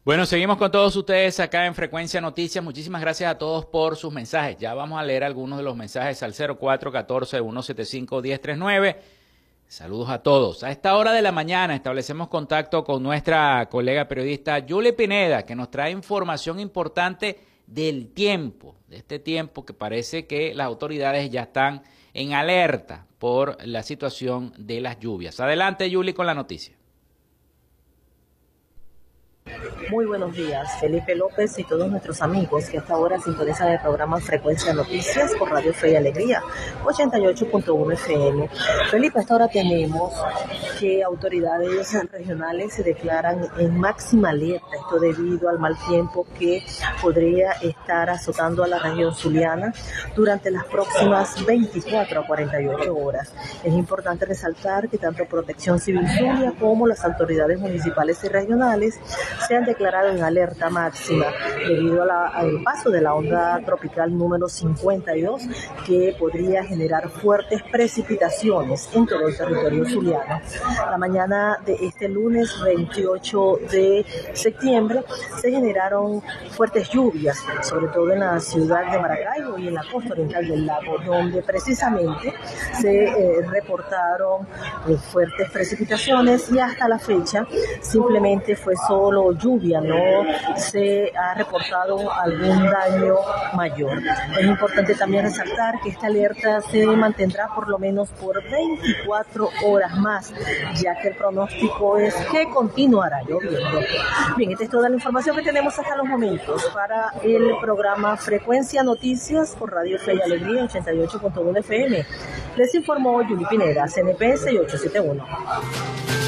Bueno, seguimos con todos ustedes acá en Frecuencia Noticias. Muchísimas gracias a todos por sus mensajes. Ya vamos a leer algunos de los mensajes al 0414-175-1039. Saludos a todos. A esta hora de la mañana establecemos contacto con nuestra colega periodista Yuli Pineda, que nos trae información importante del tiempo, de este tiempo que parece que las autoridades ya están en alerta por la situación de las lluvias. Adelante, Yuli, con la noticia. Muy buenos días, Felipe López y todos nuestros amigos que hasta ahora sintonizan el programa Frecuencia Noticias por Radio Fe y Alegría, 88.1 FM. Felipe, hasta ahora tenemos que autoridades regionales se declaran en máxima alerta, esto debido al mal tiempo que podría estar azotando a la región zuliana durante las próximas 24 a 48 horas. Es importante resaltar que tanto Protección Civil Zulia como las autoridades municipales y regionales se han declarado en alerta máxima debido al paso de la onda tropical número 52 que podría generar fuertes precipitaciones en todo el territorio zuliano. La mañana de este lunes 28 de septiembre se generaron fuertes lluvias, sobre todo en la ciudad de Maracaibo y en la costa oriental del lago, donde precisamente se reportaron fuertes precipitaciones y hasta la fecha simplemente fue solo lluvia, no se ha reportado algún daño mayor. Es importante también resaltar que esta alerta se mantendrá por lo menos por 24 horas más, ya que el pronóstico es que continuará lloviendo. Bien, esta es toda la información que tenemos hasta los momentos para el programa Frecuencia Noticias por Radio Fe y Alegría 88.1 FM. Les informó Yuli Pineda, CNP 6871.